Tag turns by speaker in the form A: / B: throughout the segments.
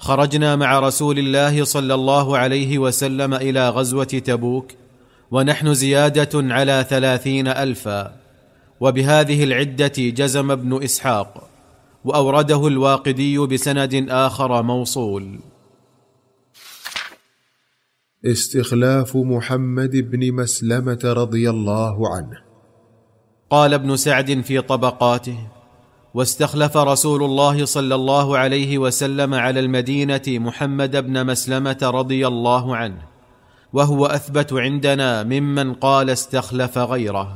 A: خرجنا مع رسول الله صلى الله عليه وسلم إلى غزوة تبوك ونحن زيادة على 30,000، وبهذه العدة جزم ابن إسحاق، وأورده الواقدي بسند آخر موصول.
B: استخلاف محمد بن مسلمة رضي الله عنه.
A: قال ابن سعد في طبقاته: واستخلف رسول الله صلى الله عليه وسلم على المدينة محمد بن مسلمة رضي الله عنه، وهو أثبت عندنا ممن قال استخلف غيره.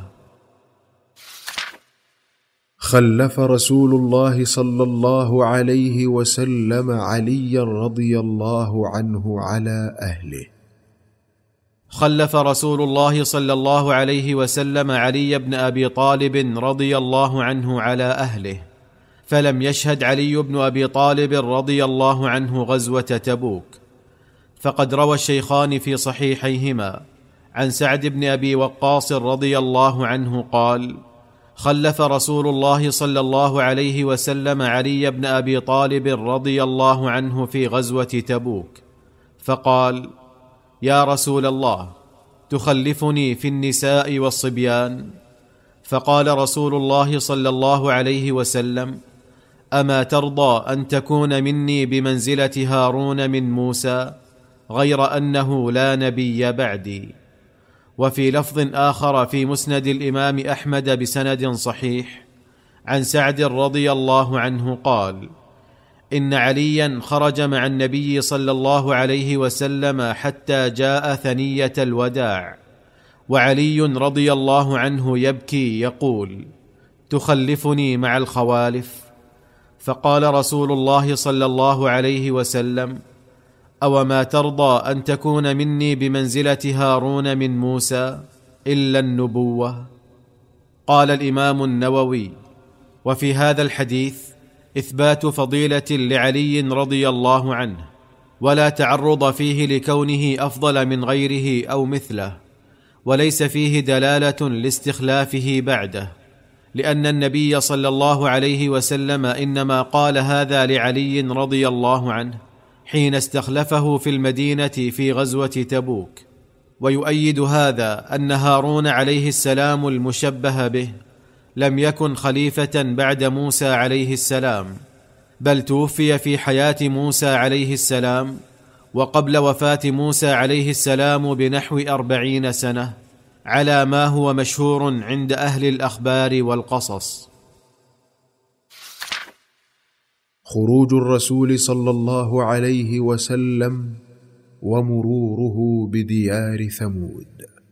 B: خلف رسول الله صلى الله عليه وسلم عليا رضي الله عنه على أهله.
A: خلف رسول الله صلى الله عليه وسلم علي بن أبي طالب رضي الله عنه على أهله، فلم يشهد علي بن أبي طالب رضي الله عنه غزوة تبوك. فقد روى الشيخان في صحيحيهما عن سعد بن أبي وقاص رضي الله عنه قال: خلف رسول الله صلى الله عليه وسلم علي بن أبي طالب رضي الله عنه في غزوة تبوك، فقال: يا رسول الله، تخلفني في النساء والصبيان؟ فقال رسول الله صلى الله عليه وسلم: أما ترضى أن تكون مني بمنزلة هارون من موسى، غير أنه لا نبي بعدي. وفي لفظ آخر في مسند الإمام أحمد بسند صحيح عن سعد رضي الله عنه قال: إن عليا خرج مع النبي صلى الله عليه وسلم حتى جاء ثنية الوداع، وعلي رضي الله عنه يبكي يقول: تخلفني مع الخوالف؟ فقال رسول الله صلى الله عليه وسلم: أو ما ترضى أن تكون مني بمنزلة هارون من موسى إلا النبوة؟ قال الإمام النووي: وفي هذا الحديث إثبات فضيلة لعلي رضي الله عنه، ولا تعرض فيه لكونه أفضل من غيره أو مثله، وليس فيه دلالة لاستخلافه بعده، لأن النبي صلى الله عليه وسلم إنما قال هذا لعلي رضي الله عنه حين استخلفه في المدينة في غزوة تبوك. ويؤيد هذا أن هارون عليه السلام المشبه به لم يكن خليفة بعد موسى عليه السلام، بل توفي في حياة موسى عليه السلام وقبل وفاة موسى عليه السلام بنحو 40 سنة، على ما هو مشهور عند أهل الأخبار والقصص.
B: خروج الرسول صلى الله عليه وسلم ومروره بديار ثمود.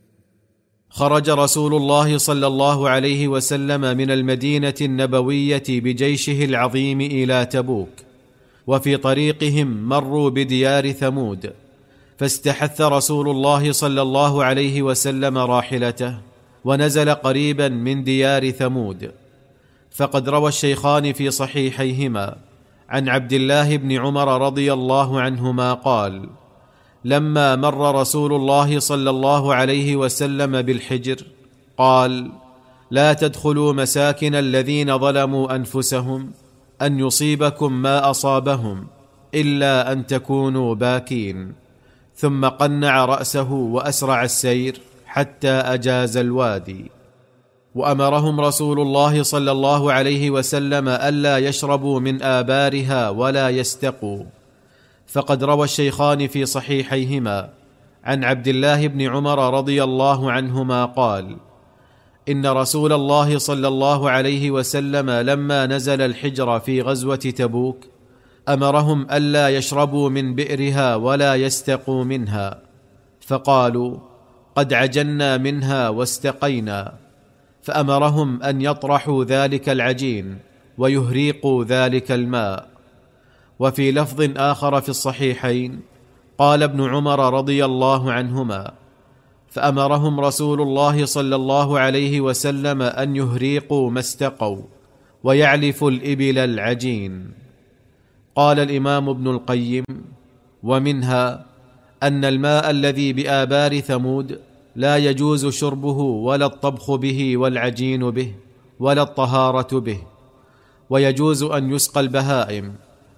A: خرج رسول الله صلى الله عليه وسلم من المدينة النبوية بجيشه العظيم إلى تبوك، وفي طريقهم مروا بديار ثمود، فاستحث رسول الله صلى الله عليه وسلم راحلته ونزل قريبا من ديار ثمود. فقد روى الشيخان في صحيحيهما عن عبد الله بن عمر رضي الله عنهما قال: لما مر رسول الله صلى الله عليه وسلم بالحجر قال: لا تدخلوا مساكن الذين ظلموا أنفسهم أن يصيبكم ما أصابهم إلا أن تكونوا باكين، ثم قنع رأسه وأسرع السير حتى أجاز الوادي. وأمرهم رسول الله صلى الله عليه وسلم ألا يشربوا من آبارها ولا يستقوا. فقد روى الشيخان في صحيحيهما عن عبد الله بن عمر رضي الله عنهما قال: إن رسول الله صلى الله عليه وسلم لما نزل الحجر في غزوة تبوك أمرهم ألا يشربوا من بئرها ولا يستقوا منها، فقالوا: قد عجنا منها واستقينا، فأمرهم أن يطرحوا ذلك العجين ويهريقوا ذلك الماء. وفي لفظ آخر في الصحيحين قال ابن عمر رضي الله عنهما: فأمرهم رسول الله صلى الله عليه وسلم أن يهريقوا ما استقوا ويعلفوا الإبل العجين. قال الإمام ابن القيم: ومنها أن الماء الذي بآبار ثمود لا يجوز شربه ولا الطبخ به والعجين به ولا الطهارة به، ويجوز أن يسقى البهائم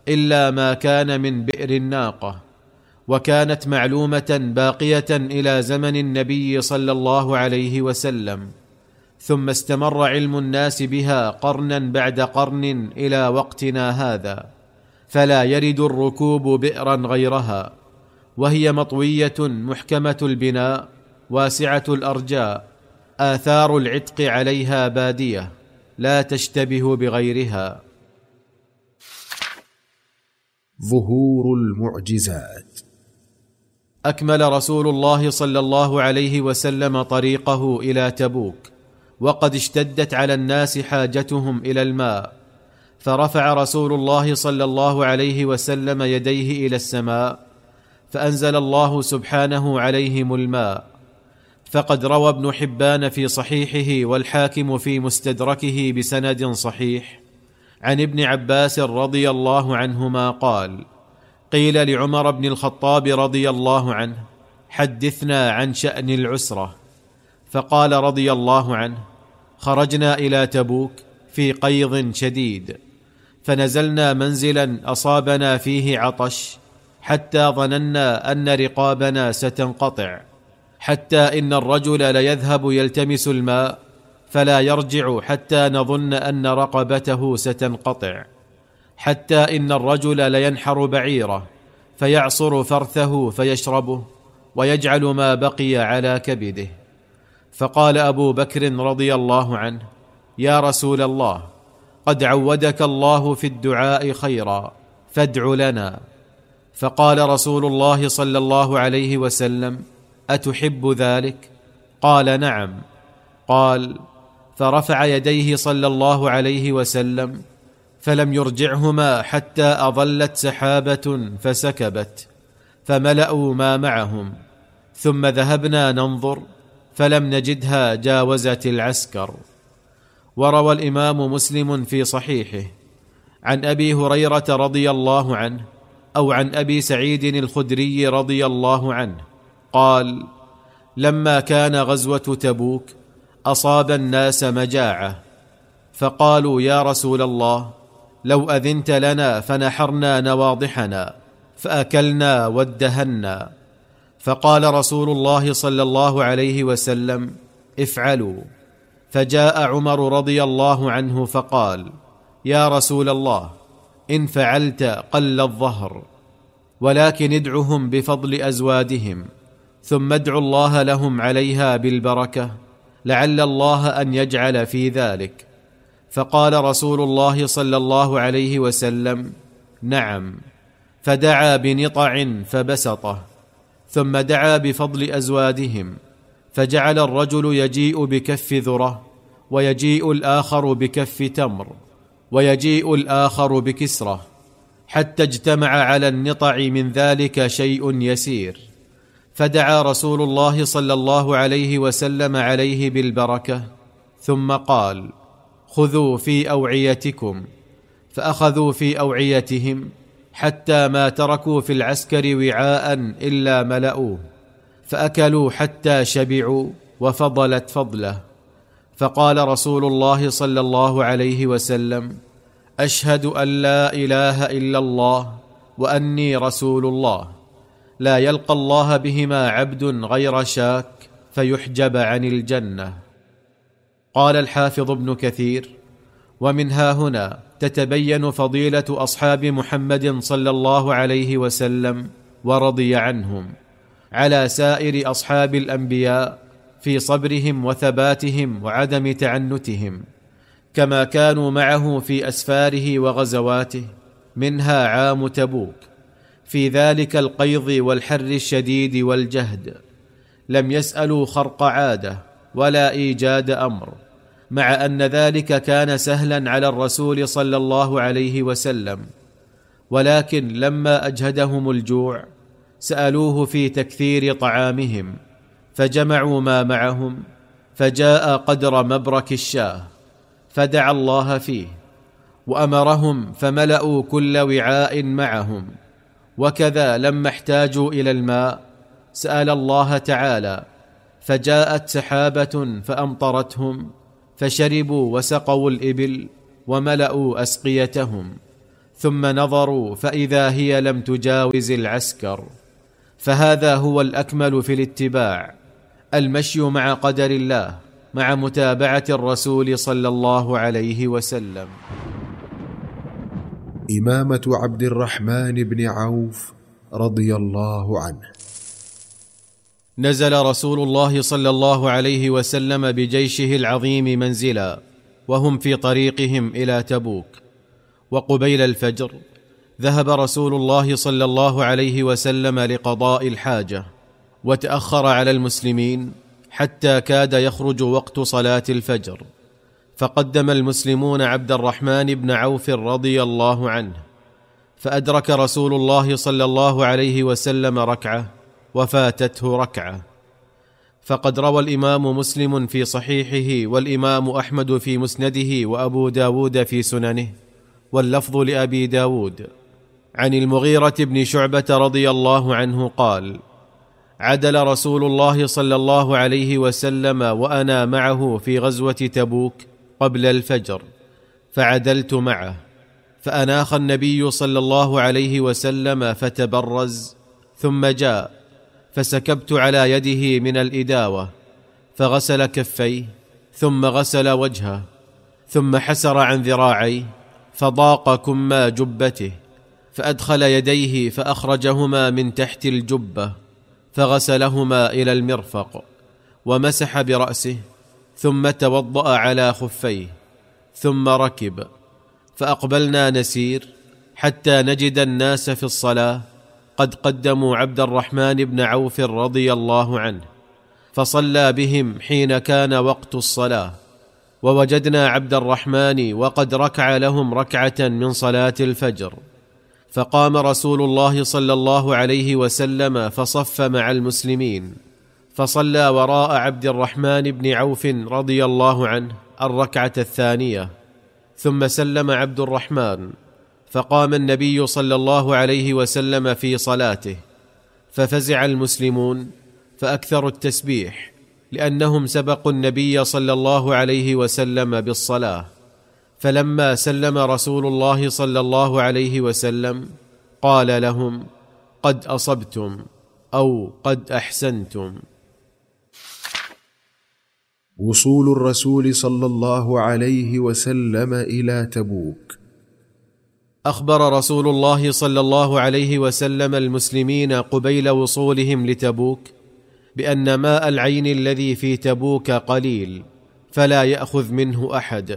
A: إلا ما كان من بئر الناقة، وكانت معلومة باقية إلى زمن النبي صلى الله عليه وسلم، ثم استمر علم الناس بها قرنا بعد قرن إلى وقتنا هذا، فلا يرد الركوب بئرا غيرها، وهي مطوية محكمة البناء واسعة الأرجاء، آثار العتق عليها بادية لا تشتبه بغيرها.
B: ظهور المعجزات.
A: أكمل رسول الله صلى الله عليه وسلم طريقه إلى تبوك، وقد اشتدت على الناس حاجتهم إلى الماء، فرفع رسول الله صلى الله عليه وسلم يديه إلى السماء، فأنزل الله سبحانه عليهم الماء. فقد روى ابن حبان في صحيحه والحاكم في مستدركه بسند صحيح عن ابن عباس رضي الله عنهما قال: قيل لعمر بن الخطاب رضي الله عنه: حدثنا عن شأن العسرة. فقال رضي الله عنه: خرجنا إلى تبوك في قيض شديد، فنزلنا منزلا أصابنا فيه عطش، حتى ظننا أن رقابنا ستنقطع، حتى إن الرجل ليذهب يلتمس الماء فلا يرجع حتى نظن أن رقبته ستنقطع، حتى إن الرجل لينحر بعيره فيعصر فرثه فيشربه ويجعل ما بقي على كبده. فقال أبو بكر رضي الله عنه: يا رسول الله، قد عودك الله في الدعاء خيرا، فادع لنا. فقال رسول الله صلى الله عليه وسلم: أتحب ذلك؟ قال: نعم. قال: فرفع يديه صلى الله عليه وسلم فلم يرجعهما حتى أظلت سحابة فسكبت، فملأوا ما معهم، ثم ذهبنا ننظر فلم نجدها جاوزت العسكر. وروى الإمام مسلم في صحيحه عن أبي هريرة رضي الله عنه أو عن أبي سعيد الخدري رضي الله عنه قال: لما كان غزوة تبوك أصاب الناس مجاعة، فقالوا: يا رسول الله، لو أذنت لنا فنحرنا نواضحنا فأكلنا وادهنا. فقال رسول الله صلى الله عليه وسلم: افعلوا. فجاء عمر رضي الله عنه فقال: يا رسول الله، إن فعلت قل الظهر، ولكن ادعهم بفضل أزوادهم، ثم ادعوا الله لهم عليها بالبركة، لعل الله أن يجعل في ذلك. فقال رسول الله صلى الله عليه وسلم: نعم. فدعا بنطع فبسطه، ثم دعا بفضل أزوادهم، فجعل الرجل يجيء بكف ذرة، ويجيء الآخر بكف تمر، ويجيء الآخر بكسرة، حتى اجتمع على النطع من ذلك شيء يسير. فدعا رسول الله صلى الله عليه وسلم عليه بالبركة، ثم قال: خذوا في أوعيتكم. فأخذوا في أوعيتهم حتى ما تركوا في العسكر وعاء إلا ملأوه، فأكلوا حتى شبعوا وفضلت فضله. فقال رسول الله صلى الله عليه وسلم: أشهد أن لا إله إلا الله وأني رسول الله، لا يلقى الله بهما عبد غير شاك فيحجب عن الجنة. قال الحافظ ابن كثير: ومنها هنا تتبين فضيلة أصحاب محمد صلى الله عليه وسلم ورضي عنهم على سائر أصحاب الأنبياء في صبرهم وثباتهم وعدم تعنتهم، كما كانوا معه في أسفاره وغزواته، منها عام تبوك، في ذلك القيض والحر الشديد والجهد. لم يسألوا خرق عادة ولا إيجاد أمر، مع أن ذلك كان سهلا على الرسول صلى الله عليه وسلم، ولكن لما أجهدهم الجوع سألوه في تكثير طعامهم، فجمعوا ما معهم، فجاء قدر مبرك الشاه، فدعا الله فيه وأمرهم فملأوا كل وعاء معهم. وكذا لما احتاجوا إلى الماء سأل الله تعالى، فجاءت سحابة فأمطرتهم، فشربوا وسقوا الإبل وملأوا أسقيتهم، ثم نظروا فإذا هي لم تجاوز العسكر. فهذا هو الأكمل في الاتباع، المشي مع قدر الله مع متابعة الرسول صلى الله عليه وسلم.
B: إمامة عبد الرحمن بن عوف رضي الله عنه.
A: نزل رسول الله صلى الله عليه وسلم بجيشه العظيم منزلا وهم في طريقهم إلى تبوك، وقبيل الفجر ذهب رسول الله صلى الله عليه وسلم لقضاء الحاجة، وتأخر على المسلمين حتى كاد يخرج وقت صلاة الفجر، فقدم المسلمون عبد الرحمن بن عوف رضي الله عنه، فأدرك رسول الله صلى الله عليه وسلم ركعة وفاتته ركعة. فقد روى الإمام مسلم في صحيحه والإمام أحمد في مسنده وأبو داود في سننه، واللفظ لأبي داود، عن المغيرة بن شعبة رضي الله عنه قال: عدل رسول الله صلى الله عليه وسلم وأنا معه في غزوة تبوك قبل الفجر، فعدلت معه، فأناخ النبي صلى الله عليه وسلم فتبرز، ثم جاء فسكبت على يده من الإداوة، فغسل كفيه، ثم غسل وجهه، ثم حسر عن ذراعيه، فضاق كما جبته، فأدخل يديه فأخرجهما من تحت الجبة، فغسلهما إلى المرفق، ومسح برأسه، ثم توضأ على خفيه، ثم ركب، فأقبلنا نسير حتى نجد الناس في الصلاة قد قدموا عبد الرحمن بن عوف رضي الله عنه، فصلى بهم حين كان وقت الصلاة، ووجدنا عبد الرحمن وقد ركع لهم ركعة من صلاة الفجر، فقام رسول الله صلى الله عليه وسلم فصف مع المسلمين، فصلى وراء عبد الرحمن بن عوف رضي الله عنه الركعة الثانية، ثم سلم عبد الرحمن، فقام النبي صلى الله عليه وسلم في صلاته، ففزع المسلمون فأكثروا التسبيح، لأنهم سبقوا النبي صلى الله عليه وسلم بالصلاة. فلما سلم رسول الله صلى الله عليه وسلم قال لهم: قد أصبتم أو قد أحسنتم.
B: وصول الرسول صلى الله عليه وسلم إلى تبوك.
A: أخبر رسول الله صلى الله عليه وسلم المسلمين قبيل وصولهم لتبوك بأن ماء العين الذي في تبوك قليل فلا يأخذ منه أحد،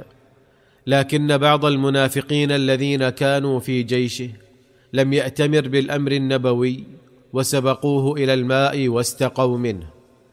A: لكن بعض المنافقين الذين كانوا في جيشه لم يأتمر بالأمر النبوي وسبقوه إلى الماء واستقوا منه.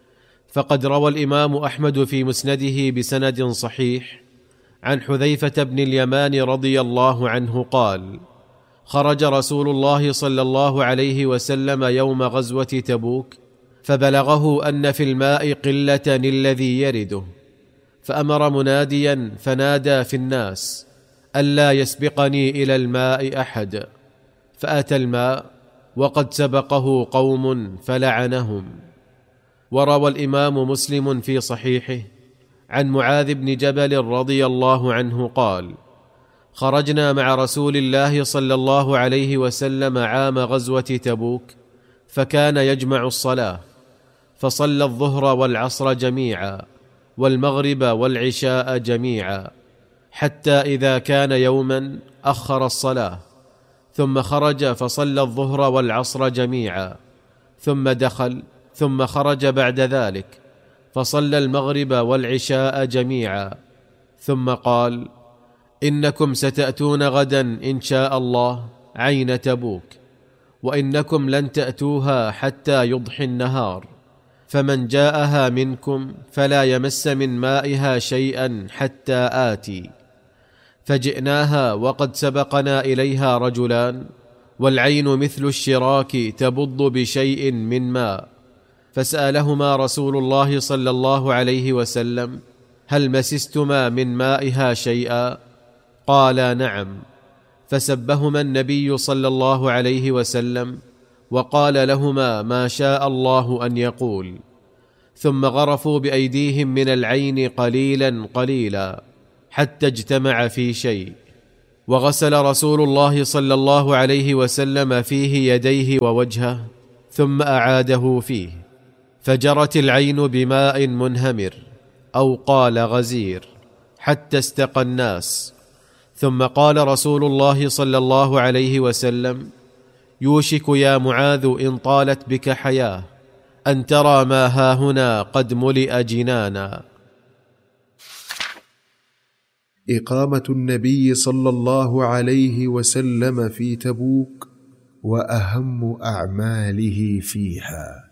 A: فقد روى الإمام أحمد في مسنده بسند صحيح عن حذيفة بن اليمان رضي الله عنه قال: خرج رسول الله صلى الله عليه وسلم يوم غزوة تبوك، فبلغه أن في الماء قلة الذي يرده، فأمر مناديا فنادى في الناس ألا يسبقني إلى الماء أحد، فأتى الماء وقد سبقه قوم فلعنهم. وروى الإمام مسلم في صحيحه عن معاذ بن جبل رضي الله عنه قال: خرجنا مع رسول الله صلى الله عليه وسلم عام غزوة تبوك، فكان يجمع الصلاة، فصلى الظهر والعصر جميعا والمغرب والعشاء جميعا، حتى إذا كان يوما أخر الصلاة، ثم خرج فصلى الظهر والعصر جميعا، ثم دخل، ثم خرج بعد ذلك فصلى المغرب والعشاء جميعا، ثم قال: إنكم ستأتون غدا إن شاء الله عين تبوك، وإنكم لن تأتوها حتى يضحي النهار، فمن جاءها منكم فلا يمس من مائها شيئا حتى آتي. فجئناها وقد سبقنا إليها رجلان، والعين مثل الشراك تبض بشيء من ماء، فسألهما رسول الله صلى الله عليه وسلم: هل مسستما من مائها شيئا؟ قالا: نعم. فسبهما النبي صلى الله عليه وسلم وقال لهما ما شاء الله أن يقول، ثم غرفوا بأيديهم من العين قليلا قليلا حتى اجتمع في شيء، وغسل رسول الله صلى الله عليه وسلم فيه يديه ووجهه، ثم أعاده فيه، فجرت العين بماء منهمر أو قال غزير حتى استقى الناس. ثم قال رسول الله صلى الله عليه وسلم: يوشك يا معاذ إن طالت بك حياة أن ترى ما هاهنا قد ملئ جنانا.
B: إقامة النبي صلى الله عليه وسلم في تبوك وأهم أعماله فيها.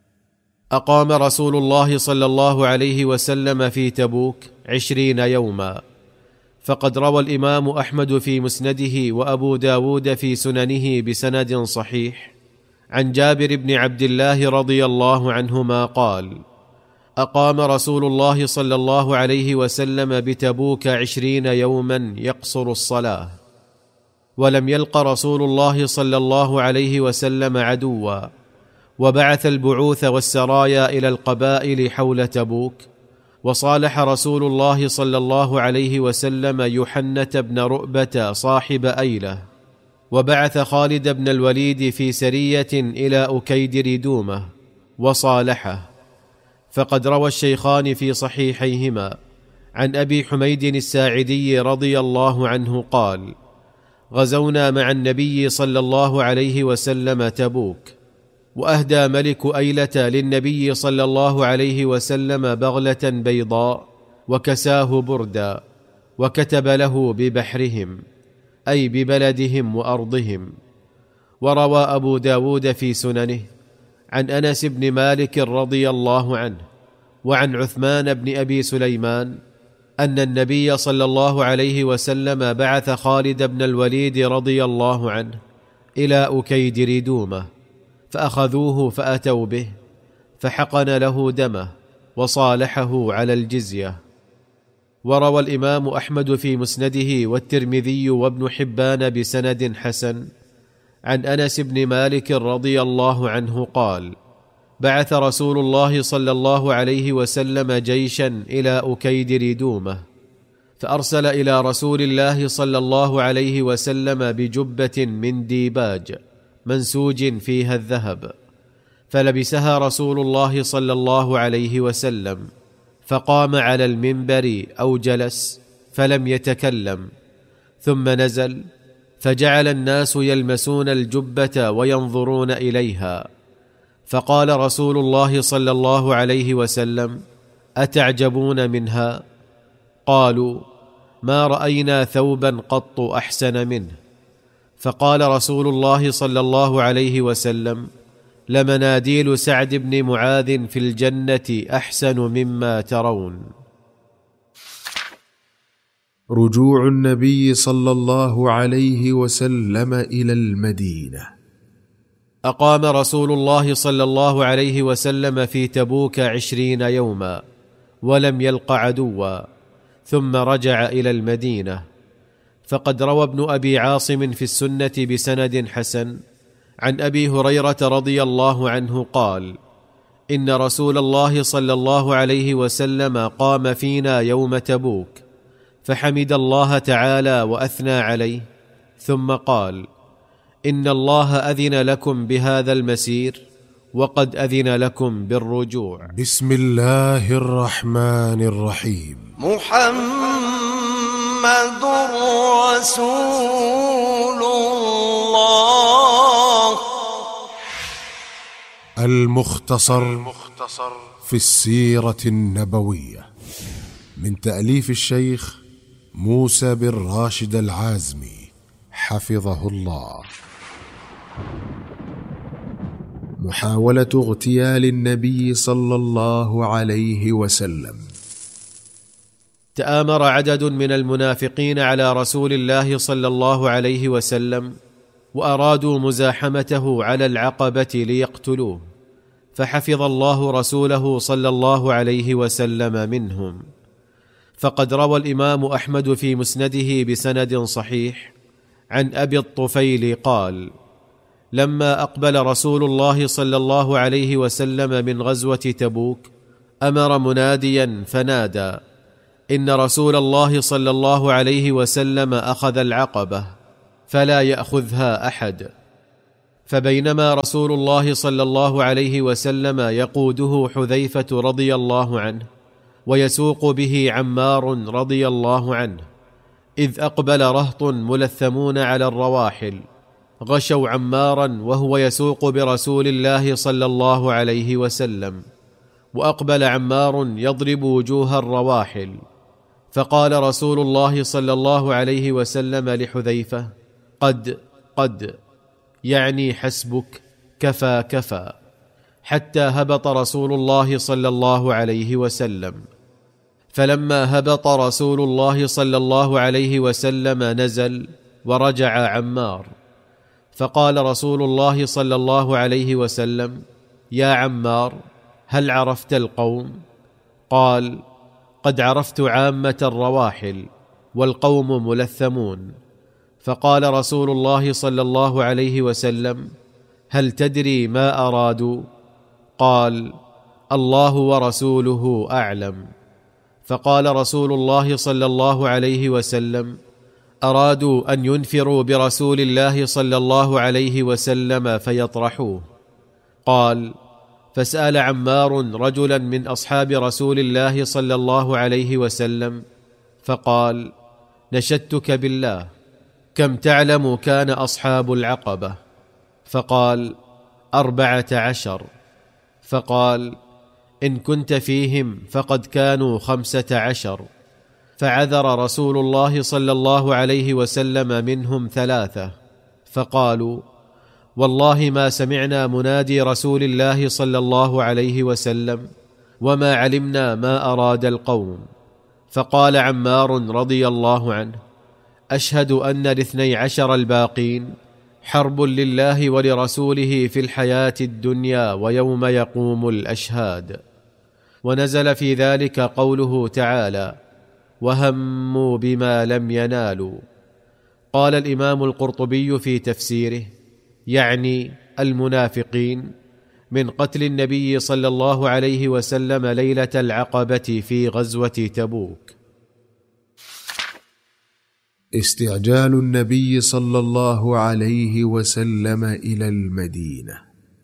A: أقام رسول الله صلى الله عليه وسلم في تبوك 20 يوما، فقد روى الإمام أحمد في مسنده وأبو داود في سننه بسند صحيح عن جابر بن عبد الله رضي الله عنهما قال: أقام رسول الله صلى الله عليه وسلم بتبوك 20 يوما يقصر الصلاة، ولم يلق رسول الله صلى الله عليه وسلم عدوا، وبعث البعوث والسرايا إلى القبائل حول تبوك، وصالح رسول الله صلى الله عليه وسلم يحنة بن رؤبة صاحب أيلة، وبعث خالد بن الوليد في سرية إلى أكيدر دومة وصالحه. فقد روى الشيخان في صحيحيهما عن أبي حميد الساعدي رضي الله عنه قال: غزونا مع النبي صلى الله عليه وسلم تبوك، وأهدى ملك أيلة للنبي صلى الله عليه وسلم بغلة بيضاء وكساه بردا، وكتب له ببحرهم أي ببلدهم وأرضهم. وروى أبو داود في سننه عن أنس بن مالك رضي الله عنه وعن عثمان بن أبي سليمان أن النبي صلى الله عليه وسلم بعث خالد بن الوليد رضي الله عنه إلى أكيدر دومة، فأخذوه فأتوا به، فحقن له دمه وصالحه على الجزية. وروى الإمام أحمد في مسنده والترمذي وابن حبان بسند حسن عن أنس بن مالك رضي الله عنه قال: بعث رسول الله صلى الله عليه وسلم جيشا إلى أكيدر دومة، فأرسل إلى رسول الله صلى الله عليه وسلم بجبة من ديباج منسوج فيها الذهب، فلبسها رسول الله صلى الله عليه وسلم، فقام على المنبر أو جلس فلم يتكلم، ثم نزل، فجعل الناس يلمسون الجبة وينظرون إليها، فقال رسول الله صلى الله عليه وسلم: أتعجبون منها؟ قالوا: ما رأينا ثوبا قط أحسن منه. فقال رسول الله صلى الله عليه وسلم: لمناديل سعد بن معاذ في الجنة أحسن مما ترون.
B: رجوع النبي صلى الله عليه وسلم إلى المدينة.
A: أقام رسول الله صلى الله عليه وسلم في تبوك 20 يوما ولم يلق عدوا، ثم رجع إلى المدينة. فقد روى ابن أبي عاصم في السنة بسند حسن عن أبي هريرة رضي الله عنه قال: إن رسول الله صلى الله عليه وسلم قام فينا يوم تبوك، فحمد الله تعالى وأثنى عليه، ثم قال: إن الله أذن لكم بهذا المسير، وقد أذن لكم بالرجوع.
B: بسم الله الرحمن الرحيم.
C: محمد رسول الله.
B: المختصر في السيرة النبوية، من تأليف الشيخ موسى بن راشد العازمي حفظه الله. محاولة اغتيال النبي صلى الله عليه وسلم.
A: تآمر عدد من المنافقين على رسول الله صلى الله عليه وسلم، وأرادوا مزاحمته على العقبة ليقتلوه، فحفظ الله رسوله صلى الله عليه وسلم منهم. فقد روى الإمام أحمد في مسنده بسند صحيح عن أبي الطفيل قال: لما أقبل رسول الله صلى الله عليه وسلم من غزوة تبوك، أمر مناديا فنادى: إن رسول الله صلى الله عليه وسلم أخذ العقبة فلا يأخذها أحد. فبينما رسول الله صلى الله عليه وسلم يقوده حذيفة رضي الله عنه ويسوق به عمار رضي الله عنه، إذ أقبل رهط ملثمون على الرواحل غشوا عمارا وهو يسوق برسول الله صلى الله عليه وسلم، وأقبل عمار يضرب وجوه الرواحل. فقال رسول الله صلى الله عليه وسلم لحذيفة: قد يعني حسبك، كفى كفى، حتى هبط رسول الله صلى الله عليه وسلم. فلما هبط رسول الله صلى الله عليه وسلم نزل ورجع عمار، فقال رسول الله صلى الله عليه وسلم: يا عمار، هل عرفت القوم؟ قال: قد عرفت عامة الرواحل والقوم ملثمون. فقال رسول الله صلى الله عليه وسلم: هل تدري ما أرادوا؟ قال: الله ورسوله أعلم. فقال رسول الله صلى الله عليه وسلم: أرادوا أن ينفروا برسول الله صلى الله عليه وسلم فيطرحوه. قال: فسأل عمار رجلا من أصحاب رسول الله صلى الله عليه وسلم فقال: نشدتك بالله، كم تعلم كان أصحاب العقبة؟ فقال: 14. فقال: إن كنت فيهم فقد كانوا 15. فعذر رسول الله صلى الله عليه وسلم منهم 3، فقالوا: والله ما سمعنا منادي رسول الله صلى الله عليه وسلم، وما علمنا ما أراد القوم. فقال عمار رضي الله عنه: أشهد أن 12 الباقين حرب لله ولرسوله في الحياة الدنيا ويوم يقوم الأشهاد. ونزل في ذلك قوله تعالى: وهموا بما لم ينالوا. قال الإمام القرطبي في تفسيره: يعني المنافقين، من قتل النبي صلى الله عليه وسلم ليلة العقبة في غزوة تبوك.
B: استعجال النبي صلى الله عليه وسلم إلى المدينة.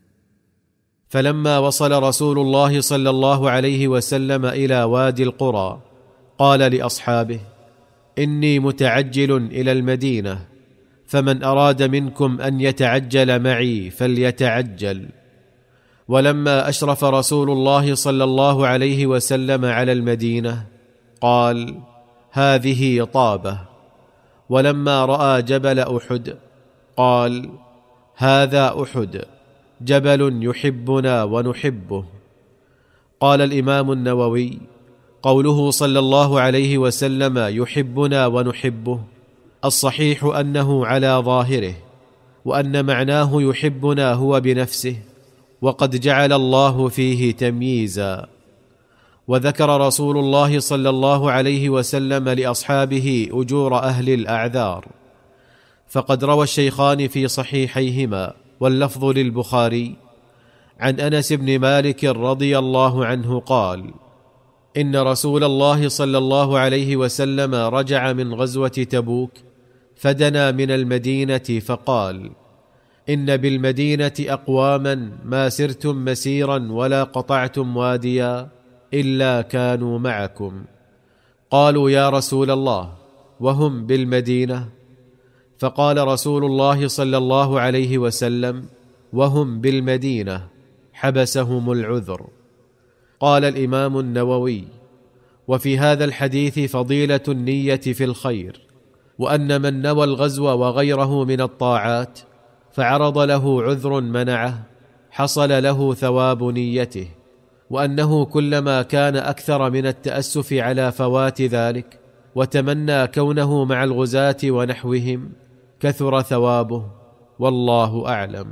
A: فلما وصل رسول الله صلى الله عليه وسلم إلى وادي القرى قال لأصحابه: إني متعجل إلى المدينة، فمن أراد منكم أن يتعجل معي فليتعجل. ولما أشرف رسول الله صلى الله عليه وسلم على المدينة قال: هذه طابة. ولما رأى جبل أحد قال: هذا أحد، جبل يحبنا ونحبه. قال الإمام النووي: قوله صلى الله عليه وسلم يحبنا ونحبه، الصحيح أنه على ظاهره، وأن معناه يحبنا هو بنفسه، وقد جعل الله فيه تمييزا. وذكر رسول الله صلى الله عليه وسلم لأصحابه أجور أهل الأعذار. فقد روى الشيخان في صحيحيهما واللفظ للبخاري عن أنس بن مالك رضي الله عنه قال: إن رسول الله صلى الله عليه وسلم رجع من غزوة تبوك فدنا من المدينة فقال: إن بالمدينة أقواما ما سرتم مسيرا ولا قطعتم واديا إلا كانوا معكم. قالوا: يا رسول الله، وهم بالمدينة؟ فقال رسول الله صلى الله عليه وسلم: وهم بالمدينة، حبسهم العذر. قال الإمام النووي: وفي هذا الحديث فضيلة النية في الخير، وأن من نوى الغزو وغيره من الطاعات فعرض له عذر منعه حصل له ثواب نيته، وأنه كلما كان أكثر من التأسف على فوات ذلك وتمنى كونه مع الغزاة ونحوهم كثر ثوابه، والله أعلم.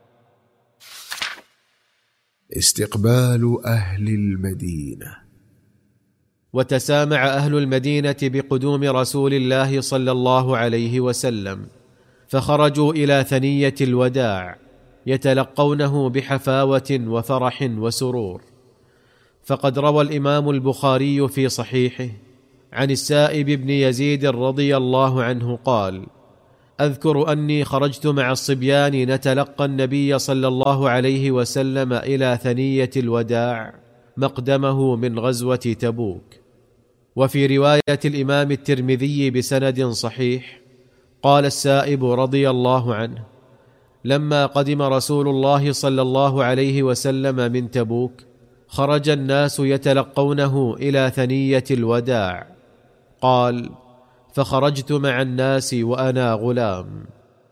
B: استقبال أهل المدينة.
A: وتسامع أهل المدينة بقدوم رسول الله صلى الله عليه وسلم، فخرجوا إلى ثنية الوداع يتلقونه بحفاوة وفرح وسرور. فقد روى الإمام البخاري في صحيحه عن السائب بن يزيد رضي الله عنه قال: أذكر أني خرجت مع الصبيان نتلقى النبي صلى الله عليه وسلم إلى ثنية الوداع مقدمه من غزوة تبوك. وفي رواية الإمام الترمذي بسند صحيح قال السائب رضي الله عنه: لما قدم رسول الله صلى الله عليه وسلم من تبوك خرج الناس يتلقونه إلى ثنية الوداع. قال: فخرجت مع الناس وأنا غلام.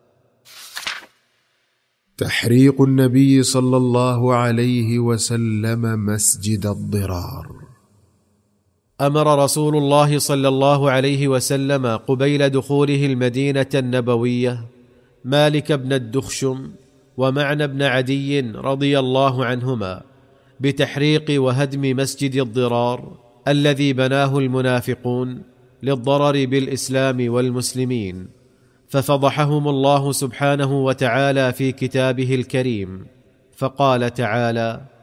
B: تحريق النبي صلى الله عليه وسلم مسجد الضرار.
A: أمر رسول الله صلى الله عليه وسلم قبيل دخوله المدينة النبوية مالك بن الدخشم ومعنى بن عدي رضي الله عنهما بتحريق وهدم مسجد الضرار الذي بناه المنافقون للضرر بالإسلام والمسلمين، ففضحهم الله سبحانه وتعالى في كتابه الكريم، فقال تعالى: